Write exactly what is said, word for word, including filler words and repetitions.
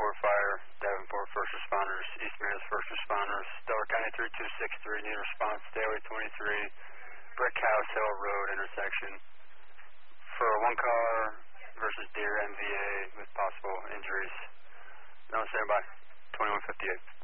Davenport Fire, Davenport First Responders, East Meredith First Responders, Delaware County three two six three, need response, Daily twenty-three, Brick House Hill Road intersection for one car versus Deer M V A with possible injuries. No, stand by. twenty-one fifty-eight.